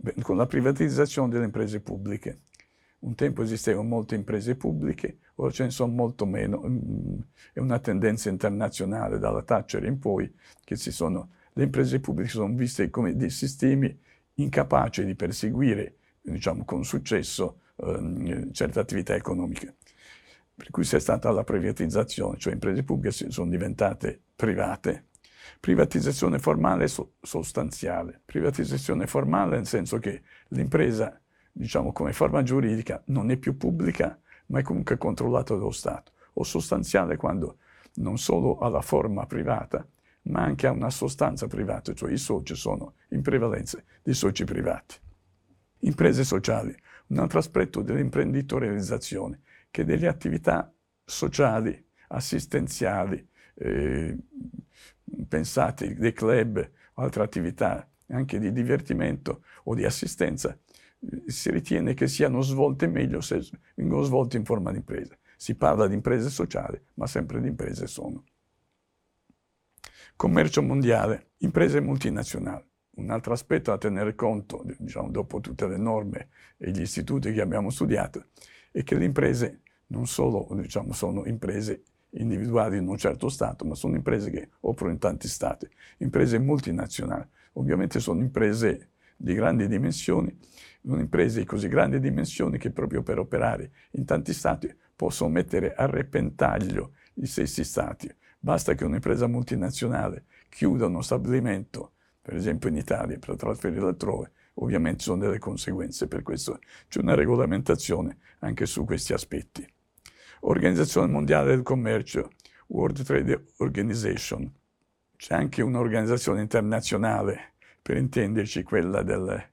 con la privatizzazione delle imprese pubbliche. Un tempo esistevano molte imprese pubbliche, ora ce ne sono molto meno. È una tendenza internazionale dalla Thatcher in poi che le imprese pubbliche sono viste come dei sistemi incapaci di perseguire, diciamo, con successo certe attività economiche. Per cui c'è stata la privatizzazione, cioè imprese pubbliche sono diventate private. Privatizzazione formale e sostanziale. Privatizzazione formale nel senso che l'impresa, diciamo, come forma giuridica non è più pubblica, ma è comunque controllata dallo Stato. O sostanziale quando non solo ha la forma privata, ma anche ha una sostanza privata, cioè i soci sono in prevalenza dei soci privati. Imprese sociali, un altro aspetto dell'imprenditorializzazione, che delle attività sociali, assistenziali, pensate dei club o altre attività anche di divertimento o di assistenza, si ritiene che siano svolte meglio se vengono svolte in forma di impresa. Si parla di imprese sociali, ma sempre di imprese sono. Commercio mondiale, imprese multinazionali. Un altro aspetto da tenere conto, diciamo, dopo tutte le norme e gli istituti che abbiamo studiato, è che le imprese non solo, diciamo, sono imprese individuali in un certo Stato, ma sono imprese che operano in tanti Stati, imprese multinazionali. Ovviamente sono imprese di grandi dimensioni, sono imprese di così grandi dimensioni che proprio per operare in tanti Stati possono mettere a repentaglio gli stessi Stati. Basta che un'impresa multinazionale chiuda uno stabilimento, per esempio in Italia, per trasferirlo altrove, ovviamente sono delle conseguenze, per questo c'è una regolamentazione anche su questi aspetti. Organizzazione Mondiale del Commercio, World Trade Organization. C'è anche un'organizzazione internazionale, per intenderci, quella delle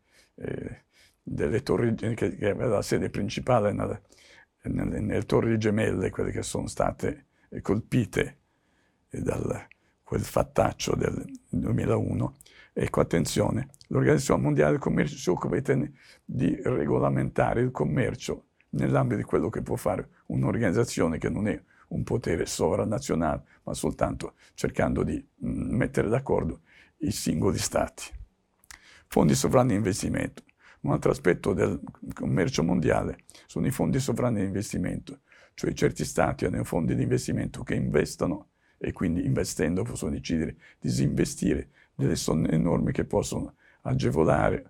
torri, che aveva la sede principale nelle Torri Gemelle, quelle che sono state colpite da quel fattaccio del 2001. Ecco, attenzione, l'Organizzazione Mondiale del Commercio si occupa di regolamentare il commercio nell'ambito di quello che può fare un'organizzazione che non è un potere sovranazionale, ma soltanto cercando di mettere d'accordo i singoli stati. Fondi sovrani di investimento. Un altro aspetto del commercio mondiale sono i fondi sovrani di investimento, cioè certi stati hanno fondi di investimento che investono e quindi investendo possono decidere di disinvestire delle somme enormi che possono agevolare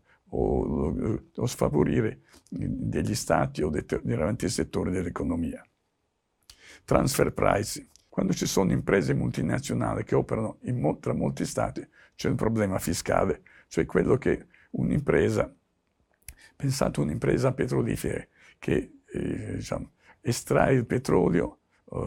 o sfavorire degli stati o dei settori dell'economia. Transfer pricing. Quando ci sono imprese multinazionali che operano tra molti stati, c'è un problema fiscale, cioè quello che un'impresa, pensate un'impresa petrolifera che diciamo, estrae il petrolio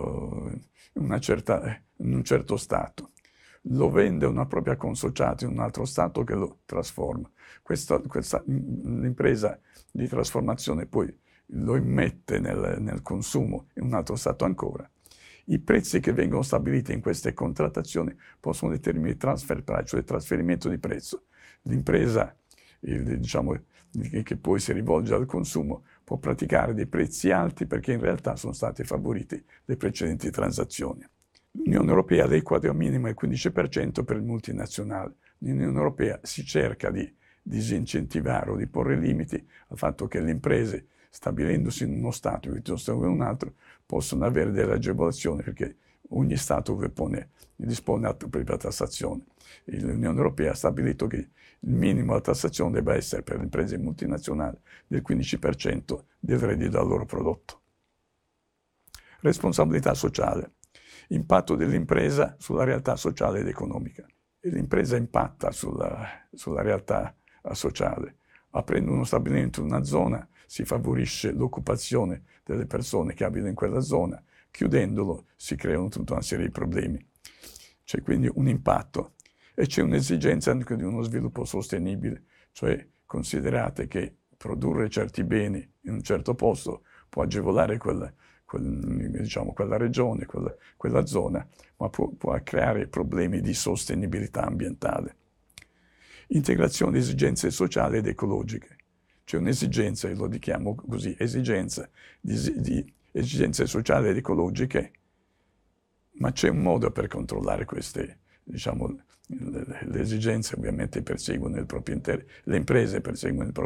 in un certo stato, lo vende a una propria consociata in un altro stato che lo trasforma. L'impresa di trasformazione poi lo immette nel consumo in un altro stato ancora. I prezzi che vengono stabiliti in queste contrattazioni possono determinare transfer price, cioè il trasferimento di prezzo. L'impresa, diciamo, che poi si rivolge al consumo può praticare dei prezzi alti perché in realtà sono state favorite le precedenti transazioni. L'Unione Europea ha dei quadri minimo del 15% per il multinazionale. L'Unione Europea si cerca di disincentivare o di porre limiti al fatto che le imprese, stabilendosi in uno Stato piuttosto che in un altro, possono avere delle agevolazioni perché ogni Stato dispone la propria tassazione. L'Unione Europea ha stabilito che il minimo della tassazione debba essere per le imprese multinazionali del 15% del reddito dal loro prodotto. Responsabilità sociale. Impatto dell'impresa sulla realtà sociale ed economica. E l'impresa impatta sulla realtà sociale. Aprendo uno stabilimento in una zona si favorisce l'occupazione delle persone che abitano in quella zona, chiudendolo si creano tutta una serie di problemi. C'è quindi un impatto e c'è un'esigenza anche di uno sviluppo sostenibile, cioè considerate che produrre certi beni in un certo posto può agevolare quella regione, quella zona, ma può creare problemi di sostenibilità ambientale. Integrazione di esigenze sociali ed ecologiche. C'è un'esigenza, lo chiamo così, esigenza di esigenze sociali ed ecologiche, ma c'è un modo per controllare queste, diciamo, le esigenze ovviamente perseguono il proprio interesse, le imprese perseguono il proprio